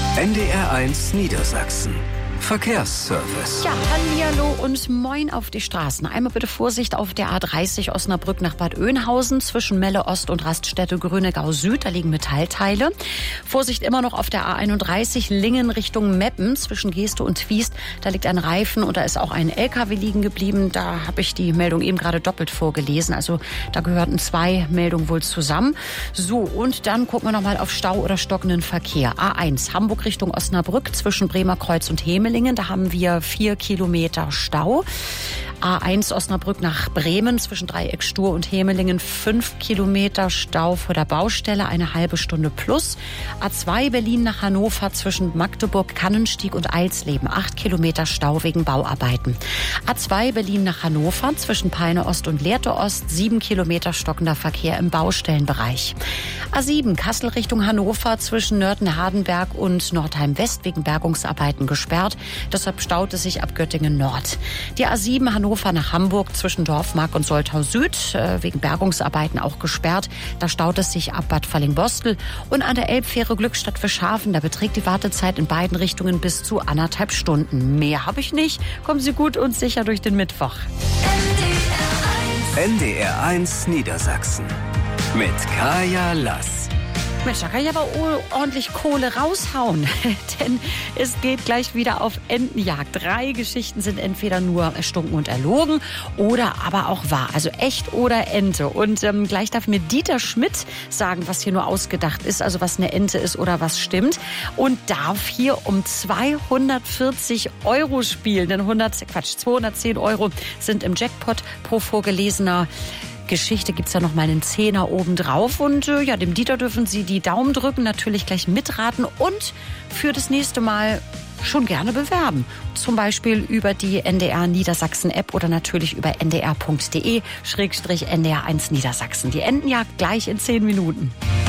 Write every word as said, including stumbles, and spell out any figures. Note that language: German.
N D R eins Niedersachsen. Verkehrsservice. Ja, hallihallo und moin auf die Straßen. Einmal bitte Vorsicht auf der A dreißig Osnabrück nach Bad Oeynhausen zwischen Melle Ost und Raststätte Grünegau Süd. Da liegen Metallteile. Vorsicht immer noch auf der A einunddreißig Lingen Richtung Meppen zwischen Geeste und Twiest. Da liegt ein Reifen und da ist auch ein L K W liegen geblieben. Da habe ich die Meldung eben gerade doppelt vorgelesen. Also da gehörten zwei Meldungen wohl zusammen. So, und dann gucken wir nochmal auf Stau oder stockenden Verkehr. A eins Hamburg Richtung Osnabrück zwischen Bremer Kreuz und Hemelingen. Da haben wir vier Kilometer Stau. A eins Osnabrück nach Bremen zwischen Dreieck Stur und Hemelingen fünf Kilometer Stau vor der Baustelle, eine halbe Stunde plus. A zwei Berlin nach Hannover zwischen Magdeburg, Kannenstieg und Eilsleben acht Kilometer Stau wegen Bauarbeiten. A zwei Berlin nach Hannover zwischen Peine Ost und Lehrte Ost sieben Kilometer stockender Verkehr im Baustellenbereich. A sieben Kassel Richtung Hannover zwischen Nörten-Hardenberg und Nordheim West wegen Bergungsarbeiten gesperrt. Deshalb staut es sich ab Göttingen Nord. Die A sieben Hannover nach Hamburg zwischen Dorfmark und Soltau Süd äh, wegen Bergungsarbeiten auch gesperrt. Da staut es sich ab Bad Fallingbostel. Und an der Elbfähre Glückstadt Fischhafen, da beträgt die Wartezeit in beiden Richtungen bis zu anderthalb Stunden. Mehr habe ich nicht. Kommen Sie gut und sicher durch den Mittwoch. N D R eins Niedersachsen mit Kaya Lass. Mensch, da kann ich aber ordentlich Kohle raushauen, denn es geht gleich wieder auf Entenjagd. Drei Geschichten sind entweder nur erstunken und erlogen oder aber auch wahr, also echt oder Ente. Und ähm, gleich darf mir Dieter Schmidt sagen, was hier nur ausgedacht ist, also was eine Ente ist oder was stimmt. Und darf hier um zweihundertvierzig Euro spielen, denn hundert, Quatsch, zweihundertzehn Euro sind im Jackpot pro vorgelesener Geschichte. Gibt's ja noch mal einen Zehner obendrauf. Und äh, ja, dem Dieter dürfen Sie die Daumen drücken, natürlich gleich mitraten und für das nächste Mal schon gerne bewerben. Zum Beispiel über die N D R Niedersachsen App oder natürlich über n d r punkt d e Schrägstrich N D R eins Niedersachsen. Die Entenjagd gleich in zehn Minuten.